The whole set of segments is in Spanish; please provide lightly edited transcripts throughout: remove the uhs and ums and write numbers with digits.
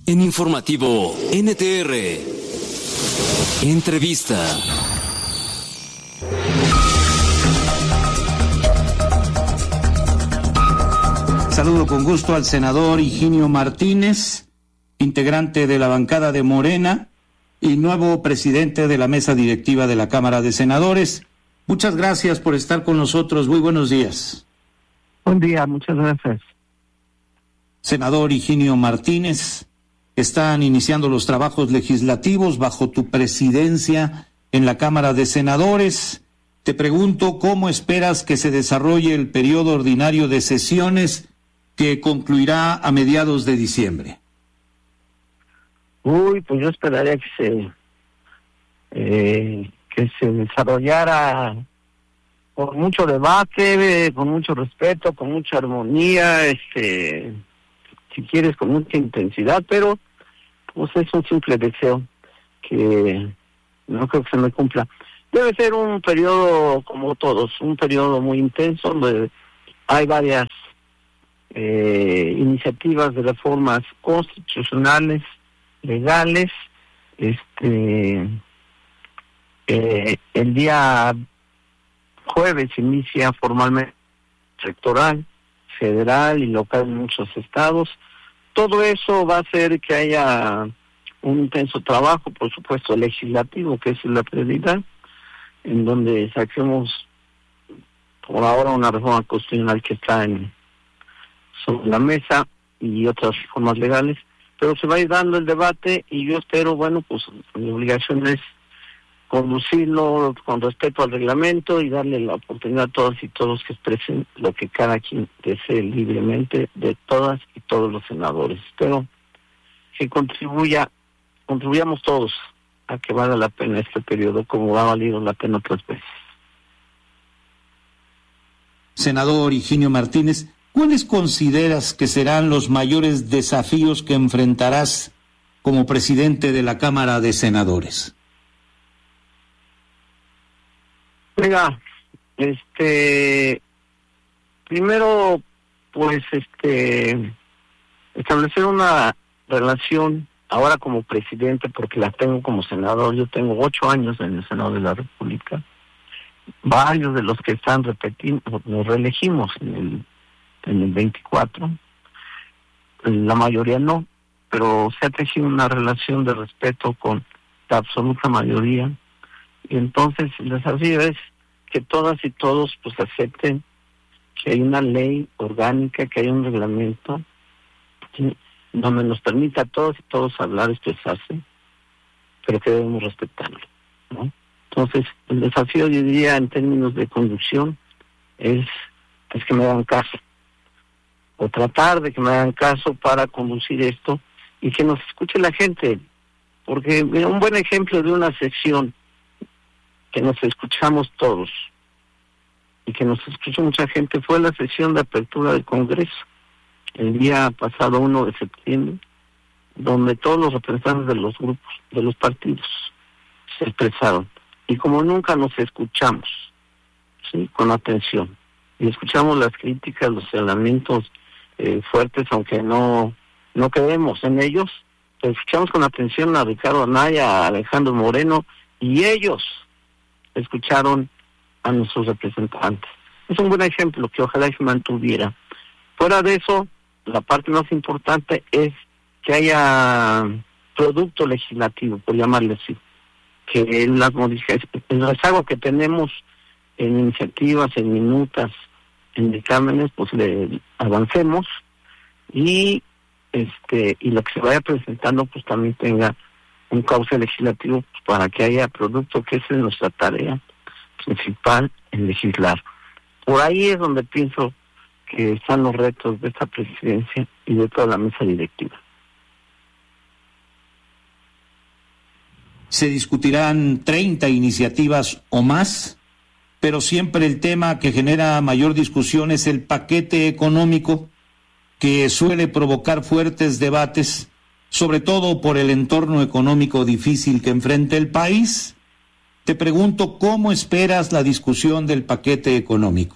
En Informativo NTR. Entrevista. Saludo con gusto al senador Higinio Martínez, integrante de la bancada de Morena y nuevo presidente de la mesa directiva de la Cámara de Senadores. Muchas gracias por estar con nosotros. Muy buenos días. Buen día, muchas gracias. Senador Higinio Martínez, están iniciando los trabajos legislativos bajo tu presidencia en la Cámara de Senadores. Te pregunto, ¿cómo esperas que se desarrolle el periodo ordinario de sesiones que concluirá a mediados de diciembre? Pues yo esperaría que se desarrollara con mucho debate, con mucho respeto, con mucha armonía, si quieres con mucha intensidad, pero pues es un simple deseo que no creo que se me cumpla. Debe ser un periodo como todos, un periodo muy intenso donde hay varias iniciativas de reformas constitucionales, legales. El día jueves inicia formalmente electoral federal y local en muchos estados. Todo eso va a hacer que haya un intenso trabajo, por supuesto, legislativo, que es la prioridad, en donde saquemos por ahora una reforma constitucional que está sobre la mesa y otras reformas legales, pero se va a ir dando el debate y yo espero, pues mi obligación es conducirlo con respeto al reglamento y darle la oportunidad a todas y todos que expresen lo que cada quien desee libremente, de todas y todos los senadores. Espero que contribuyamos todos a que valga la pena este periodo como ha valido la pena otras veces. Senador Higinio Martínez, ¿cuáles consideras que serán los mayores desafíos que enfrentarás como presidente de la Cámara de Senadores? Mira, primero, establecer una relación ahora como presidente, porque la tengo como senador. Yo tengo 8 años en el Senado de la República. Varios de los que están repetiendo, nos reelegimos en el 24. La mayoría no, pero se ha tejido una relación de respeto con la absoluta mayoría. Y entonces el desafío es que todas y todos acepten que hay una ley orgánica, que hay un reglamento, ¿sí?, donde nos permite a todos y todos hablar, expresarse, pero que debemos respetarlo, ¿no? Entonces, el desafío, yo diría, en términos de conducción, es que me hagan caso, o tratar de que me hagan caso para conducir esto, y que nos escuche la gente, porque mira, un buen ejemplo de una sección que nos escuchamos todos, y que nos escuchó mucha gente, fue la sesión de apertura del Congreso, el día pasado 1 de septiembre, donde todos los representantes de los grupos, de los partidos, se expresaron. Y como nunca nos escuchamos, ¿sí?, con atención, y escuchamos las críticas, los señalamientos fuertes, aunque no creemos en ellos, pero escuchamos con atención a Ricardo Anaya, a Alejandro Moreno, y ellos escucharon a nuestros representantes. Es un buen ejemplo que ojalá se mantuviera. Fuera de eso, la parte más importante es que haya producto legislativo, por llamarle así, que las modificaciones, el rezago que tenemos en iniciativas, en minutas, en dictámenes, le avancemos y lo que se vaya presentando también tenga un cauce legislativo para que haya producto, que esa es nuestra tarea principal en legislar. Por ahí es donde pienso que están los retos de esta presidencia y de toda la mesa directiva. Se discutirán 30 iniciativas o más, pero siempre el tema que genera mayor discusión es el paquete económico, que suele provocar fuertes debates, sobre todo por el entorno económico difícil que enfrenta el país. Te pregunto, ¿cómo esperas la discusión del paquete económico?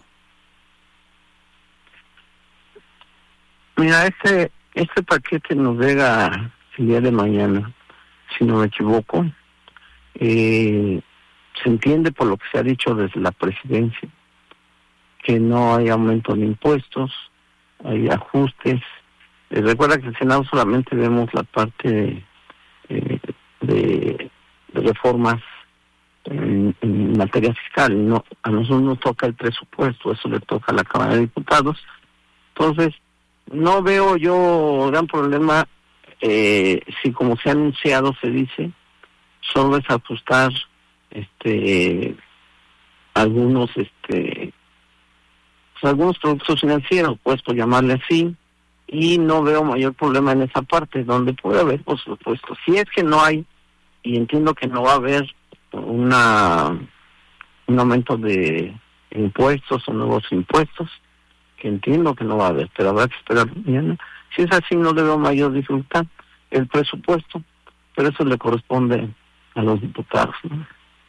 Mira, este paquete nos llega el día de mañana, si no me equivoco. Se entiende por lo que se ha dicho desde la presidencia que no hay aumento de impuestos, hay ajustes. Recuerda que el Senado solamente vemos la parte de reformas en materia fiscal. No, a nosotros nos toca el presupuesto, eso le toca a la Cámara de Diputados. Entonces, no veo yo gran problema si, como se ha anunciado, se dice, solo es ajustar algunos algunos productos financieros, pues por llamarle así, y no veo mayor problema en esa parte, donde puede haber, por supuesto, si es que no hay, y entiendo que no va a haber un aumento de impuestos o nuevos impuestos, que entiendo que no va a haber, pero habrá que esperar mañana. Si es así, no le veo mayor dificultad. El presupuesto, pero eso le corresponde a los diputados, ¿no?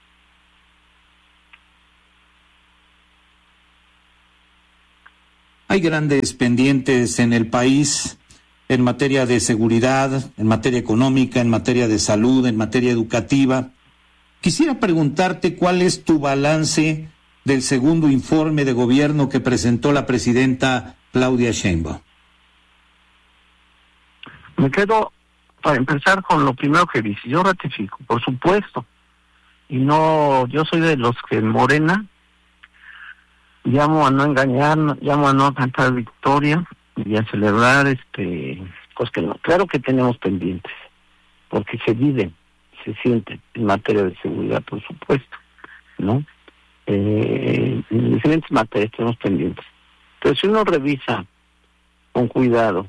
Hay grandes pendientes en el país en materia de seguridad, en materia económica, en materia de salud, en materia educativa. Quisiera preguntarte cuál es tu balance del segundo informe de gobierno que presentó la presidenta Claudia Sheinbaum. Me quedo, para empezar, con lo primero que dice. Yo ratifico, por supuesto. Y no, yo soy de los que en Morena llamo a no engañar, llamo a no cantar victoria y a celebrar pues que no. Claro que tenemos pendientes, porque se viven, se sienten en materia de seguridad, por supuesto, ¿no? En diferentes materias tenemos pendientes. Pero si uno revisa con cuidado,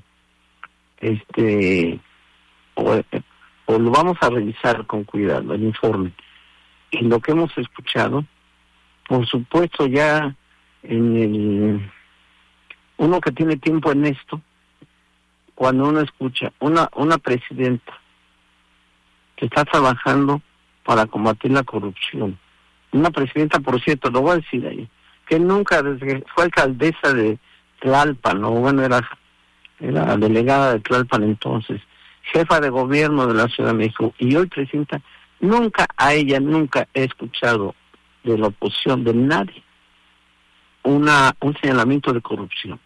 o lo vamos a revisar con cuidado, el informe, y lo que hemos escuchado, por supuesto ya uno que tiene tiempo en esto, cuando uno escucha una presidenta que está trabajando para combatir la corrupción, una presidenta, por cierto, lo voy a decir ahí, que nunca, desde que fue alcaldesa de Tlalpan, o bueno, era delegada de Tlalpan entonces, jefa de gobierno de la Ciudad de México, y hoy presidenta, nunca he escuchado de la oposición, de nadie, un señalamiento de corrupción.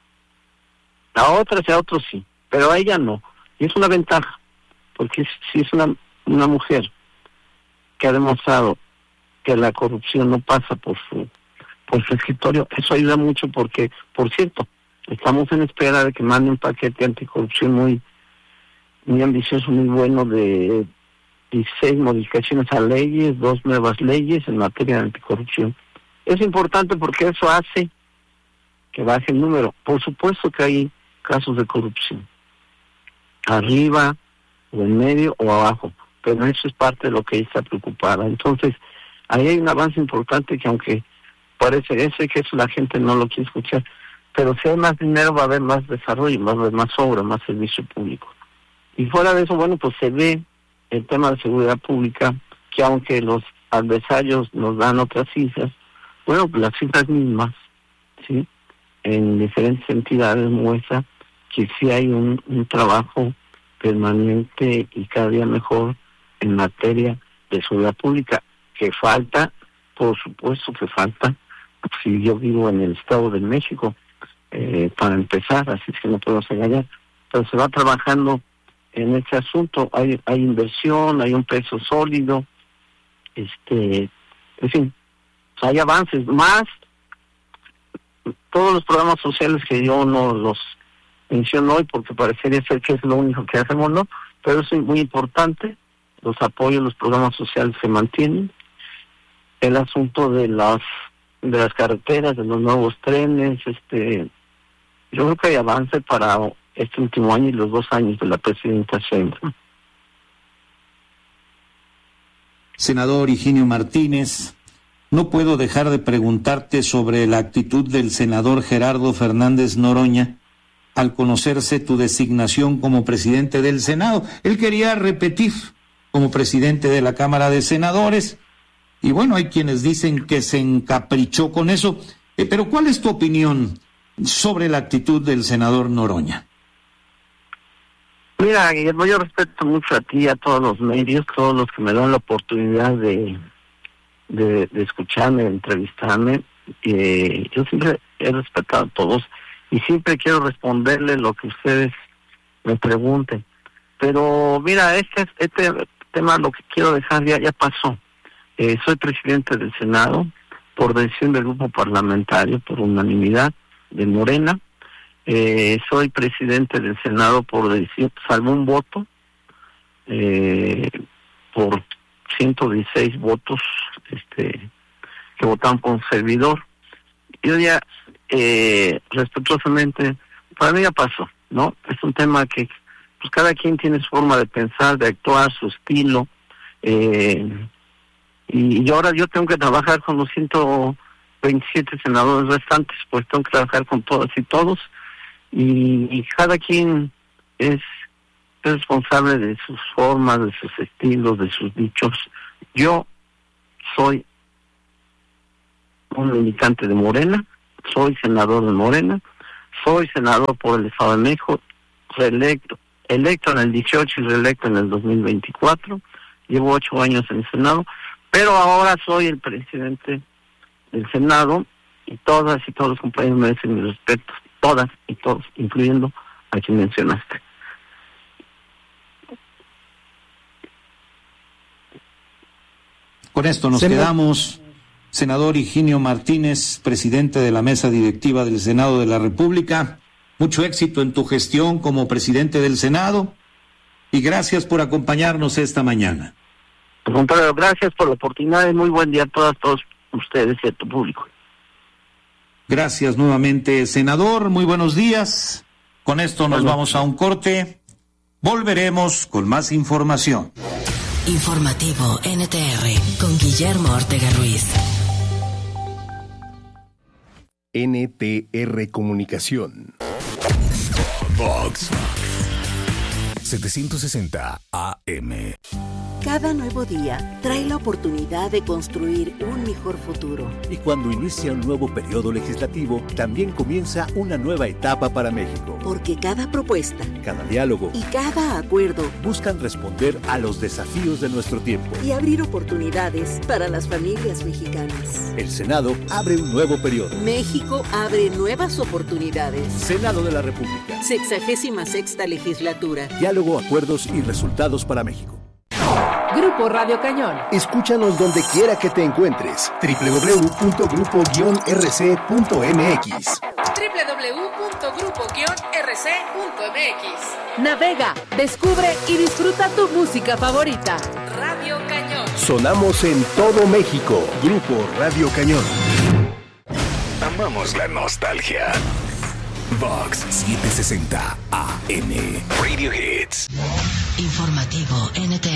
A otros sí, pero a ella no. Y es una ventaja, porque si es una mujer que ha demostrado que la corrupción no pasa por su escritorio, eso ayuda mucho porque, por cierto, estamos en espera de que mande un paquete anticorrupción muy ambicioso, muy bueno, de 16 modificaciones a leyes, 2 nuevas leyes en materia de anticorrupción. Es importante porque eso hace que baje el número. Por supuesto que hay casos de corrupción, arriba, o en medio, o abajo, pero eso es parte de lo que ella está preocupada. Entonces, ahí hay un avance importante que, aunque parece que eso la gente no lo quiere escuchar, pero si hay más dinero va a haber más desarrollo, va a haber más obra, más servicio público. Y fuera de eso, bueno, pues se ve el tema de seguridad pública, que aunque los adversarios nos dan otras cifras, bueno, pues las cifras mismas, ¿sí?, en diferentes entidades muestra que sí hay un trabajo permanente y cada día mejor en materia de seguridad pública, que falta, por supuesto que falta. Si yo vivo en el Estado de México, para empezar, así es que no podemos engañar, pero se va trabajando en este asunto. Hay inversión, hay un peso sólido, en fin, hay avances más. Todos los programas sociales que yo no los menciono hoy porque parecería ser que es lo único que hacemos, ¿no? Pero es muy importante, los apoyos, los programas sociales se mantienen, el asunto de las carreteras, de los nuevos trenes, yo creo que hay avance para este último año y los 2 años de la presidenta Sheinbaum. Senador Higinio Martínez, no puedo dejar de preguntarte sobre la actitud del senador Gerardo Fernández Noroña al conocerse tu designación como presidente del Senado. Él quería repetir como presidente de la Cámara de Senadores, y bueno, hay quienes dicen que se encaprichó con eso, pero ¿cuál es tu opinión sobre la actitud del senador Noroña? Mira, Guillermo, yo respeto mucho a ti, a todos los medios, todos los que me dan la oportunidad de escucharme, de entrevistarme. Yo siempre he respetado a todos y siempre quiero responderle lo que ustedes me pregunten. Pero mira, este tema, lo que quiero dejar ya pasó. Soy presidente del Senado por decisión del grupo parlamentario, por unanimidad de Morena. Soy presidente del Senado por decisión, salvo un voto, por 116 votos que votaron por un servidor. Yo ya, respetuosamente, para mí ya pasó, ¿no? Es un tema que pues cada quien tiene su forma de pensar, de actuar, su estilo, y ahora yo tengo que trabajar con los 127 senadores restantes, pues tengo que trabajar con todas y todos, y cada quien es responsable de sus formas, de sus estilos, de sus dichos. Yo soy un militante de Morena, soy senador de Morena, soy senador por el Estado de México, electo en el 18 y reelecto en el 2024, llevo 8 años en el Senado, pero ahora soy el presidente del Senado y todas y todos los compañeros merecen mi respeto, todas y todos, incluyendo a quien mencionaste. Con esto nos quedamos. Senador Higinio Martínez, presidente de la mesa directiva del Senado de la República, mucho éxito en tu gestión como presidente del Senado y gracias por acompañarnos esta mañana. Al contrario, gracias por la oportunidad y muy buen día a todos ustedes y a tu público. Gracias nuevamente, senador, muy buenos días. Con esto nos vamos a un corte. Volveremos con más información. Informativo NTR con Guillermo Ortega Ruiz. NTR Comunicación. Vox 760 AM. Cada nuevo día trae la oportunidad de construir un mejor futuro. Y cuando inicia un nuevo periodo legislativo, también comienza una nueva etapa para México. Porque cada propuesta, cada diálogo y cada acuerdo buscan responder a los desafíos de nuestro tiempo y abrir oportunidades para las familias mexicanas. El Senado abre un nuevo periodo. México abre nuevas oportunidades. Senado de la República. 66ª legislatura. Diálogo, acuerdos y resultados para México. Grupo Radio Cañón. Escúchanos donde quiera que te encuentres. www.grupo-rc.mx. www.grupo-rc.mx. Navega, descubre y disfruta tu música favorita. Radio Cañón. Sonamos en todo México. Grupo Radio Cañón. Amamos la nostalgia. Vox 760 AM. Radio Hits. Informativo NTR.